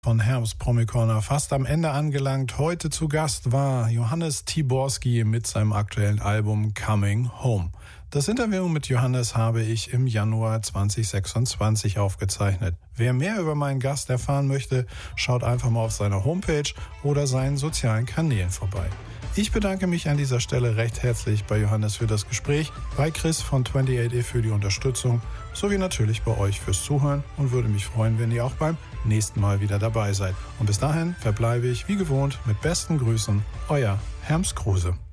Von Herms Promi Corner fast am Ende angelangt. Heute zu Gast war Johannes Tiborski mit seinem aktuellen Album Coming Home. Das Interview mit Johannes habe ich im Januar 2026 aufgezeichnet. Wer mehr über meinen Gast erfahren möchte, schaut einfach mal auf seiner Homepage oder seinen sozialen Kanälen vorbei. Ich bedanke mich an dieser Stelle recht herzlich bei Johannes für das Gespräch, bei Chris von 28 für die Unterstützung, sowie natürlich bei euch fürs Zuhören und würde mich freuen, wenn ihr auch beim nächsten Mal wieder dabei seid. Und bis dahin verbleibe ich wie gewohnt mit besten Grüßen, euer Herms Kruse.